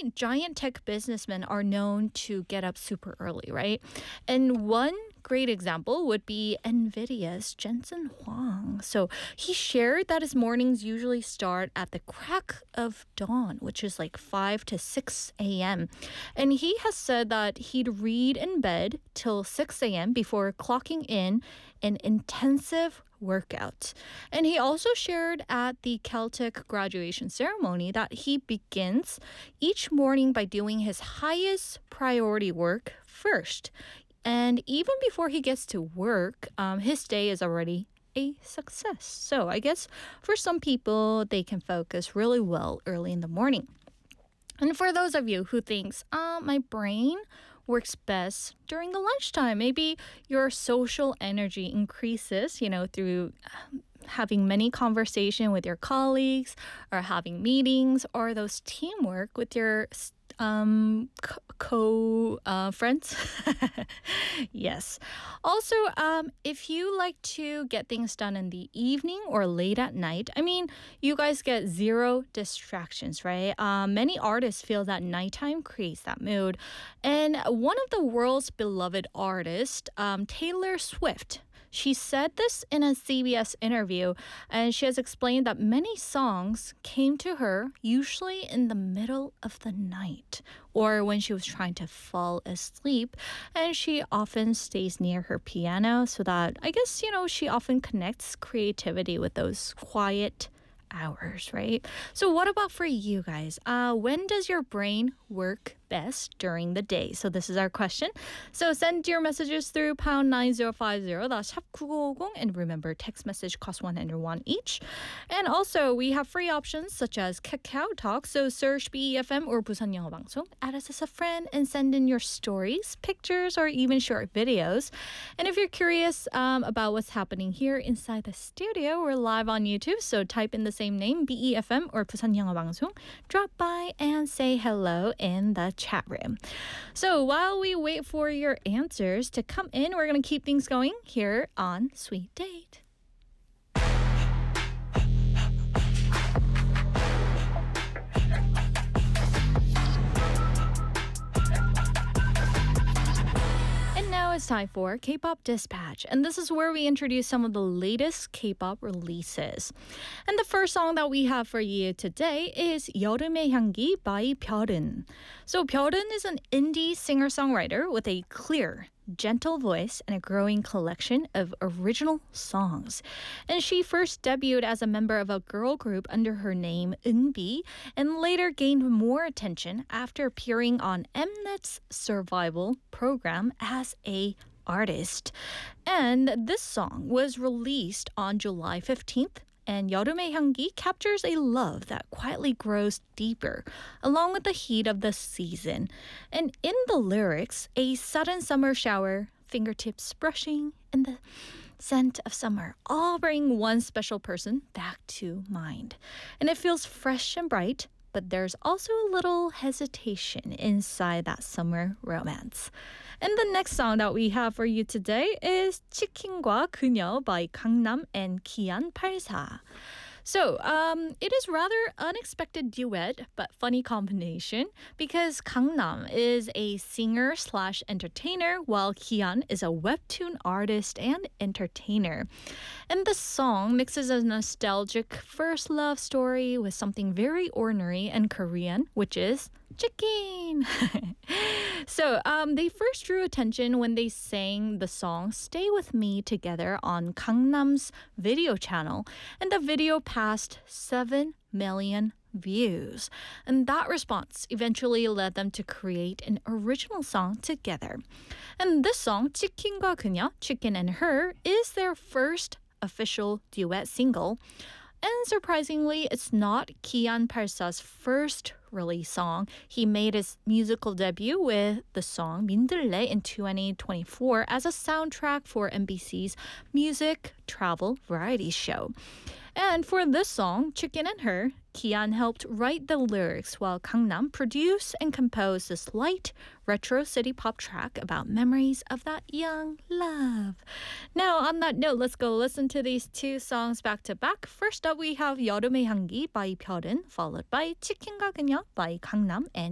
many giant tech businessmen are known to get up super early, right? And one great example would be NVIDIA's Jensen Huang. So he shared that his mornings usually start at the crack of dawn, which is like 5 to 6 a.m. And he has said that he'd read in bed till 6 a.m. before clocking in an intensive workout. And he also shared at the Celtic graduation ceremony that he begins each morning by doing his highest priority work first. And even before he gets to work, his day is already a success. So I guess for some people, they can focus really well early in the morning. And for those of you who thinks, my brain works best during the lunchtime, maybe your social energy increases, through having many conversation with your colleagues or having meetings or those teamwork with your friends. Yes. Also, if you like to get things done in the evening or late at night, you guys get zero distractions, right? Many artists feel that nighttime creates that mood. And one of the world's beloved artists, Taylor Swift, she said this in a CBS interview, and she has explained that many songs came to her usually in the middle of the night or when she was trying to fall asleep. And she often stays near her piano so that, I guess, she often connects creativity with those quiet hours, right? So what about for you guys? When does your brain work best during the day? So this is our question. So send your messages through pound 9050, that's 샵 9950, and remember, text message costs 101 each. And also, we have free options such as Kakao Talk. So search BEFM or Busan 영어 방송, add us as a friend, and send in your stories, pictures, or even short videos. And if you're curious about what's happening here inside the studio, we're live on YouTube. So type in the same name, BEFM or Busan 영어 방송. Drop by and say hello in the chat room. So while we wait for your answers to come in, we're going to keep things going here on Sweet Date. It's time for K-pop Dispatch, and this is where we introduce some of the latest K-pop releases. And the first song that we have for you today is 여름의 향기 by 별은. So 별은 is an indie singer-songwriter with a clear, gentle voice and a growing collection of original songs. And she first debuted as a member of a girl group under her name Eunbi, and later gained more attention after appearing on Mnet's survival program as a artist. And this song was released on July 15th. And 여름의 향기 captures a love that quietly grows deeper, along with the heat of the season. And in the lyrics, a sudden summer shower, fingertips brushing, and the scent of summer all bring one special person back to mind. And it feels fresh and bright, but there's also a little hesitation inside that summer romance. And the next song that we have for you today is 치킨과 그녀 by Gangnam and Kian 84. So, it is rather unexpected duet, but funny combination because Gangnam is a singer/entertainer while Kian is a webtoon artist and entertainer. And the song mixes a nostalgic first love story with something very ordinary and Korean, which is chicken. So they first drew attention when they sang the song Stay With Me together on Gangnam's video channel, and the video passed 7 million views. And that response eventually led them to create an original song together. And this song, 치킨과 그녀, Chicken and Her, is their first official duet single. And surprisingly, it's not Kian 84's first release song. He made his musical debut with the song 민들레 in 2024 as a soundtrack for MBC's music travel variety show. And for this song, Chicken and Her, Kian helped write the lyrics while Gangnam produced and composed this light, retro city pop track about memories of that young love. Now, on that note, let's go listen to these two songs back to back. First up, we have 여름의 향기 by 별은, followed by 치킨과 그녀 by Gangnam and